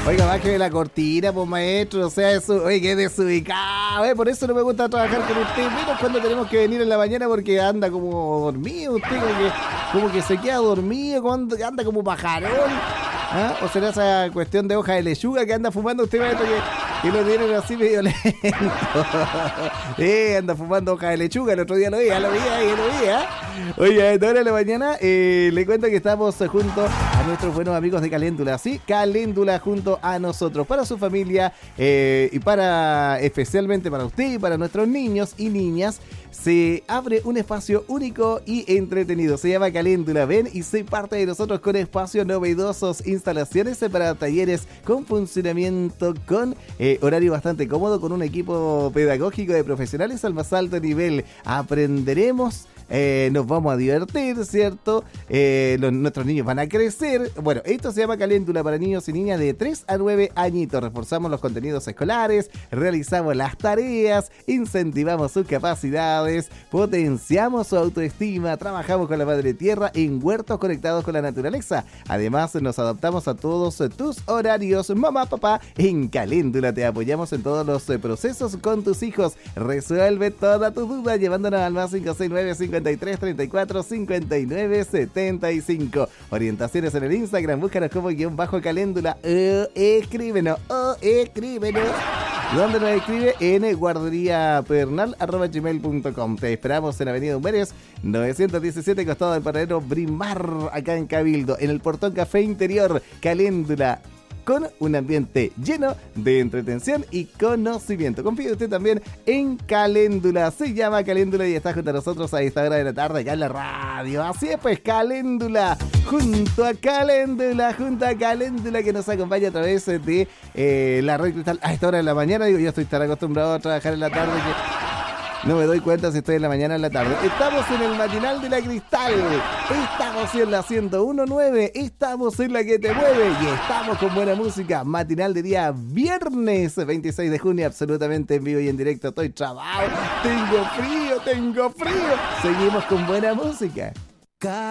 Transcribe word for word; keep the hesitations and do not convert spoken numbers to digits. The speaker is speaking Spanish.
Oiga, bájeme la cortina, pues maestro, o sea, eso, oye, qué desubicado, eh, por eso no me gusta trabajar con usted, menos cuando tenemos que venir en la mañana porque anda como dormido, usted como que, como que se queda dormido, cuando anda como pajarón, ¿ah? O será esa cuestión de hoja de lechuga que anda fumando usted, maestro, que, que lo tienen así medio lento. Eh, anda fumando hoja de lechuga, el otro día lo vi, ya lo vi, ya lo vi, ¿eh? Oye, a esta hora de la mañana eh, le cuento que estamos junto a nuestros buenos amigos de Caléndula, ¿sí? Caléndula junto a nosotros, para su familia eh, y para, especialmente para usted y para nuestros niños y niñas, se abre un espacio único y entretenido. Se llama Caléndula. Ven y sé parte de nosotros con espacios novedosos, instalaciones para talleres con funcionamiento, con eh, horario bastante cómodo, con un equipo pedagógico de profesionales al más alto nivel. Aprenderemos. Eh, nos vamos a divertir, ¿cierto? Eh, los, nuestros niños van a crecer. Bueno, esto se llama Caléndula para niños y niñas de tres a nueve añitos. Reforzamos los contenidos escolares, realizamos las tareas, incentivamos sus capacidades, potenciamos su autoestima, trabajamos con la madre tierra en huertos conectados con la naturaleza. Además, nos adaptamos a todos tus horarios. Mamá, papá, en Caléndula te apoyamos en todos los procesos con tus hijos. Resuelve toda tu duda llevándonos al más cinco seis nueve cinco tres, treinta y cuatro, cincuenta y nueve, setenta y cinco. Orientaciones en el Instagram, búscanos como guión bajo Caléndula o escríbenos, o escríbenos. ¿Dónde nos escribe? En guarderíapedernal arroba gmail punto com. Te esperamos en Avenida Humberes novecientos diecisiete, costado del paradero Brimar, acá en Cabildo, en el Portón Café Interior. Caléndula, con un ambiente lleno de entretención y conocimiento. Confíe usted también en Caléndula. Se llama Caléndula y está junto a nosotros a esta hora de la tarde acá en la radio. Así es, pues, Caléndula. Junto a Caléndula, junto a Caléndula, que nos acompaña a través de eh, la red cristal a esta hora de la mañana. Digo, yo estoy tan acostumbrado a trabajar en la tarde que no me doy cuenta si estoy en la mañana o en la tarde. Estamos en el matinal de la Cristal. Estamos en la ciento uno punto nueve. Estamos en la que te mueve. Y estamos con buena música. Matinal de día viernes veintiséis de junio. Absolutamente en vivo y en directo. Estoy trabado. Tengo frío, tengo frío. Seguimos con buena música.